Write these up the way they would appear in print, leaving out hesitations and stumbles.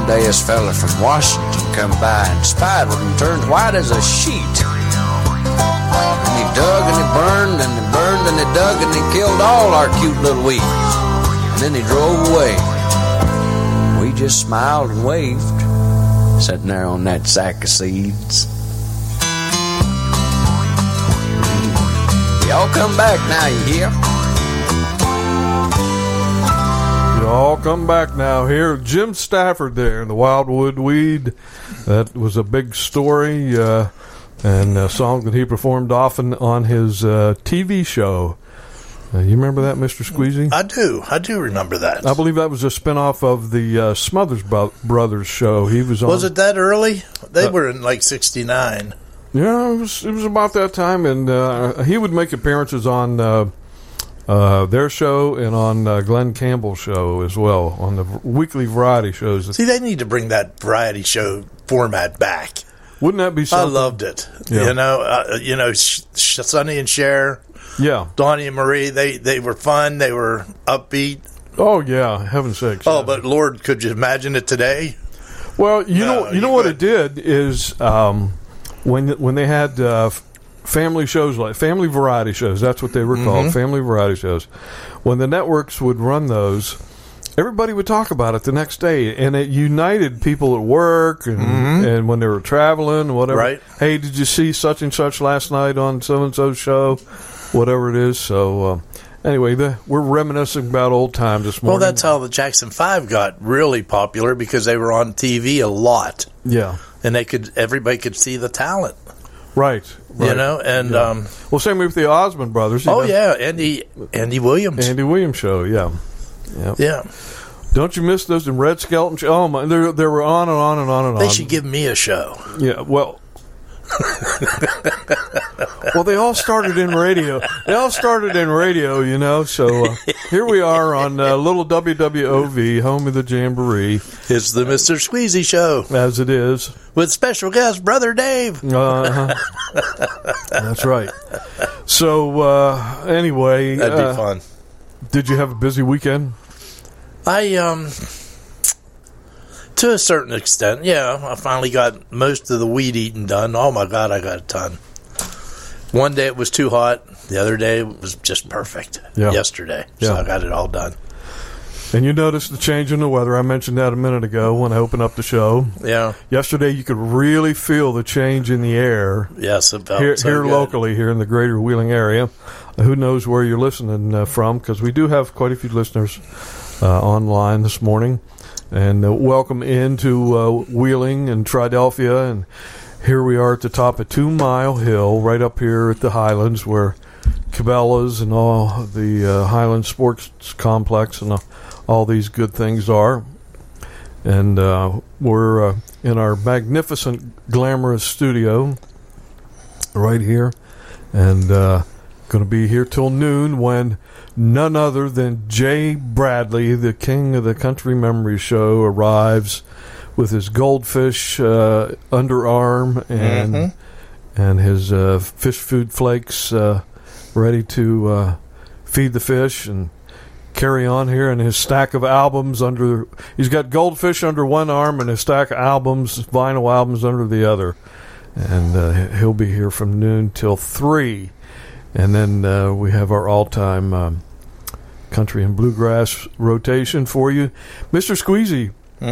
One day this fella from Washington come by and spied one and turned white as a sheet. And he dug and he burned and he burned and he dug and he killed all our cute little weeds. And then he drove away. We just smiled and waved, sitting there on that sack of seeds. Y'all come back now, you hear? Y'all come back now. Here, Jim Stafford there in the Wildwood Weed. That was a big story and a song that he performed often on his TV show. You remember that, Mr. Squeezy? I do remember that. I believe that was a spinoff of the Smothers Brothers show. He was on. Was it that early? They were in like 69. Yeah, it was about that time, and he would make appearances on their show and on Glenn Campbell's show as well, on the weekly variety shows. See, they need to bring that variety show format back. Wouldn't that be something? I loved it. Yeah. Sonny and Cher, yeah, Donnie and Marie, they were fun. They were upbeat. Oh yeah, heaven's sakes. Oh, but Lord, could you imagine it today? Well, you know what it did is when they had family shows, like family variety shows, that's what they were called, family variety shows. When the networks would run those, everybody would talk about it the next day, and it united people at work and when they were traveling, whatever. Right. Hey, did you see such and such last night on so-and-so's show? Whatever it is. So, anyway, we're reminiscing about old times this morning. Well, that's how the Jackson 5 got really popular, because they were on TV a lot. Yeah. And everybody could see the talent. Right. You know, and well, same with the Osmond brothers. Yeah, Andy Williams. Andy Williams show, yeah. Yeah. Don't you miss those in Red Skelton show? Oh my, they were on and on and on and on. They should give me a show. Yeah, well, well, they all started in radio. You know. So here we are on little WWOV, home of the Jamboree. It's the Mr. Squeezy Show, as it is, with special guest Brother Dave. That's right. So anyway, that'd be fun. Did you have a busy weekend? To a certain extent, yeah. I finally got most of the weed eating done. Oh, my God, I got a ton. One day it was too hot. The other day it was just perfect. Yeah. Yesterday. So I got it all done. And you noticed the change in the weather. I mentioned that a minute ago when I opened up the show. Yeah. Yesterday you could really feel the change in the air. Yes, it felt here, so here good. Locally, here in the greater Wheeling area. Who knows where you're listening from, because we do have quite a few listeners online this morning. And welcome into Wheeling and Triadelphia. And here we are at the top of 2 Mile Hill, right up here at the Highlands, where Cabela's and all the Highland Sports Complex and all these good things are. And we're in our magnificent, glamorous studio right here. And going to be here till noon, when none other than Jay Bradley, the king of the Country Memory Show, arrives with his goldfish underarm and his fish food flakes ready to feed the fish and carry on here, and his stack of albums he's got goldfish under one arm and a stack of vinyl albums under the other. And he'll be here from noon till 3. And then we have our all-time country and bluegrass rotation for you. Mr. Squeezy,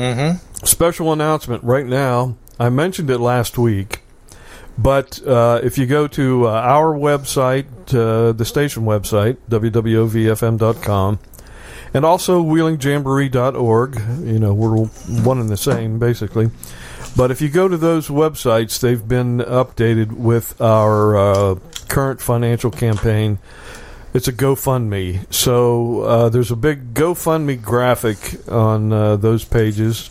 special announcement right now. I mentioned it last week, but if you go to our website, the station website, wwovfm.com, and also wheelingjamboree.org, you know, we're one and the same, basically. But if you go to those websites, they've been updated with our current financial campaign. It's a GoFundMe. So there's a big GoFundMe graphic on those pages.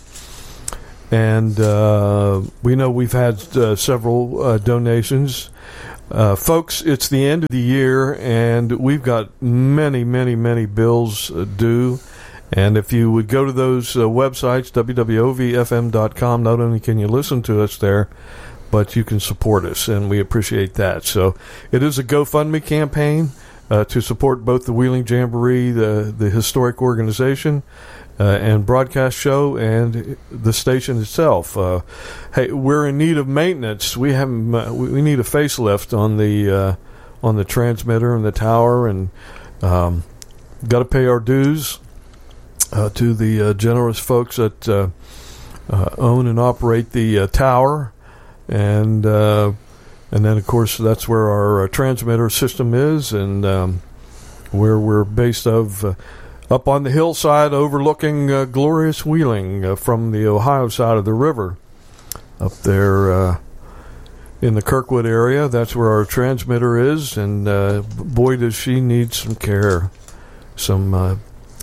And we know we've had several donations. Folks, it's the end of the year, and we've got many, many, many bills due. And if you would go to those websites, wwovfm.com, not only can you listen to us there, but you can support us, and we appreciate that. So it is a GoFundMe campaign to support both the Wheeling Jamboree, the historic organization, and broadcast show and the station itself. Hey, we're in need of maintenance. We we need a facelift on the transmitter and the tower, and got to pay our dues to the generous folks that own and operate the tower, and then of course that's where our transmitter system is, and where we're based up on the hillside overlooking glorious Wheeling from the Ohio side of the river. Up there in the Kirkwood area, that's where our transmitter is, and boy, does she need some care. Some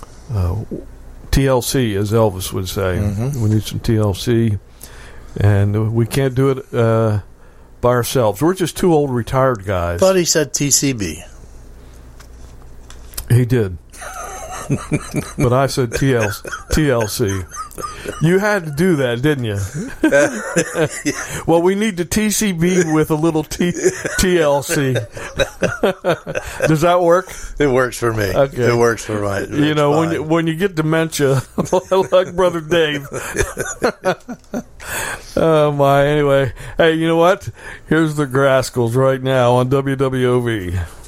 TLC, as Elvis would say. Mm-hmm. We need some TLC, and we can't do it by ourselves. We're just two old retired guys. But he said TCB. He did. But I said TLC. You had to do that, didn't you? Well, we need the TCB with a little TLC. Does that work? It works for me. Okay. It works for my. You know, when you get dementia, like Brother Dave. Oh my! Anyway, hey, you know what? Here's the Graskels right now on WWOV.